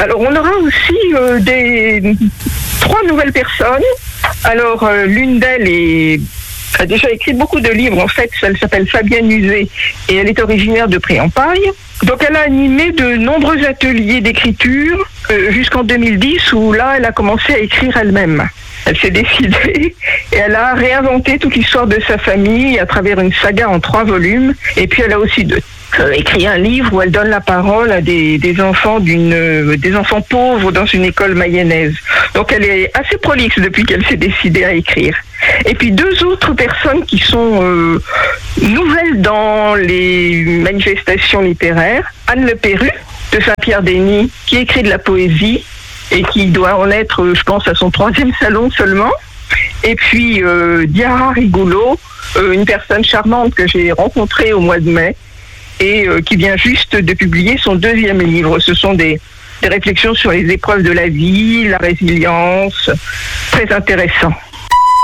Alors, on aura aussi trois nouvelles personnes. Alors, l'une d'elles a déjà écrit beaucoup de livres. En fait, elle s'appelle Fabienne Uzé et elle est originaire de Pré-en-Paille. Donc, elle a animé de nombreux ateliers d'écriture jusqu'en 2010 où là, elle a commencé à écrire elle-même. Elle s'est décidée et elle a réinventé toute l'histoire de sa famille à travers une saga en 3 volumes. Et puis, elle a aussi écrit un livre où elle donne la parole à des enfants des enfants pauvres dans une école mayonnaise. Donc elle est assez prolixe depuis qu'elle s'est décidée à écrire. Et puis 2 autres personnes qui sont nouvelles dans les manifestations littéraires. Anne Le Perru de Saint-Pierre-d'Eny qui écrit de la poésie et qui doit en être, je pense, à son 3e salon seulement. Et puis Diarra Rigoulot, une personne charmante que j'ai rencontrée au mois de mai et qui vient juste de publier son 2e livre. Ce sont des réflexions sur les épreuves de la vie, la résilience, très intéressant.